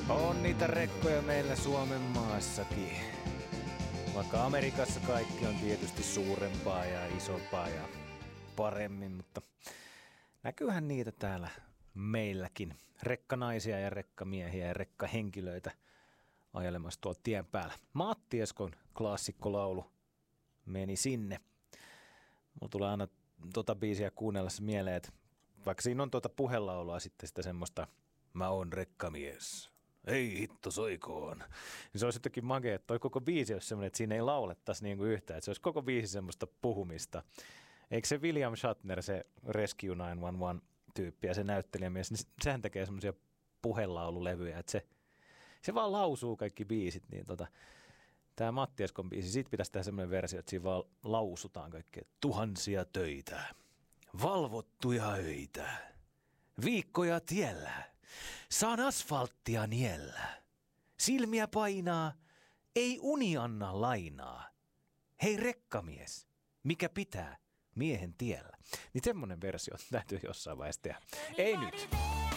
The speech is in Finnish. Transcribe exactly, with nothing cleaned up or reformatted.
On niitä rekkoja meillä Suomen maassakin. Vaikka Amerikassa kaikki on tietysti suurempaa ja isompaa ja paremmin, mutta näkyyhän niitä täällä meilläkin. Rekkanaisia ja rekkamiehiä ja rekkahenkilöitä ajelemassa tuolla tien päällä. Matti Eskon klassikkolaulu meni sinne. Mulla tulee aina tota biisiä kuunnellessa mieleen, että vaikka siinä on tuota puhelaulua sitten sitä semmoista mä oon rekkamies, ei hitto soikoon. Niin se olisi jotenkin makea, että toi koko biisi olisi semmoinen, että siinä ei laulettaisi niin kuin yhtään. Että se olisi koko biisi semmoista puhumista. Eikö se William Shatner, se Rescue yhdeksänsataayksitoista-tyyppi ja se näyttelijämies, niin sehän tekee semmoisia puhelaululevyjä, että se, se vaan lausuu kaikki biisit. Niin tota, tämä Matti Eskon biisi, siitä pitäisi tehdä semmoinen versio, että siinä vaan lausutaan kaikkea. Tuhansia töitä, valvottuja öitä, viikkoja tiellä, saan asfalttia niellä, silmiä painaa, ei uni anna lainaa. Hei rekkamies, mikä pitää miehen tiellä? Niin semmoinen versio täytyy jossain vaiheessa tehdä. Ei nyt.